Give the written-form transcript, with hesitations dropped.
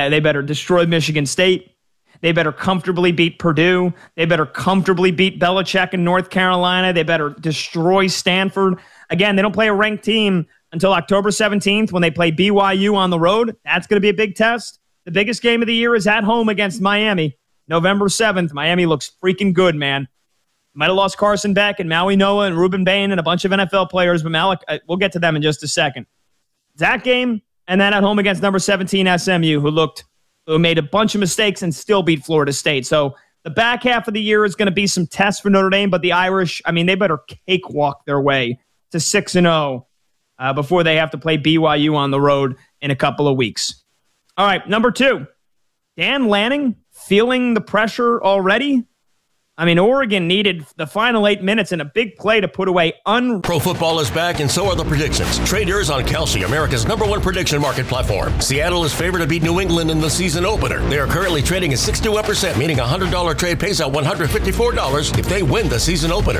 They better destroy Michigan State. They better comfortably beat Purdue. They better comfortably beat Belichick in North Carolina. They better destroy Stanford. Again, they don't play a ranked team until October 17th when they play BYU on the road. That's going to be a big test. The biggest game of the year is at home against Miami, November 7th. Miami looks freaking good, man. Might have lost Carson Beck and Maui Noah and Ruben Bain and a bunch of NFL players, but Malik, we'll get to them in just a second. That game, and then at home against number 17 SMU, who made a bunch of mistakes and still beat Florida State. So the back half of the year is going to be some tests for Notre Dame, but the Irish, they better cakewalk their way to 6-0 before they have to play BYU on the road in a couple of weeks. All right, number 2, Dan Lanning feeling the pressure already? Oregon needed the final 8 minutes and a big play to put away Pro football is back, and so are the predictions. Trade yours on Kalshi, America's #1 prediction market platform. Seattle is favored to beat New England in the season opener. They are currently trading at 6 to 1%, meaning a $100 trade pays out $154 if they win the season opener.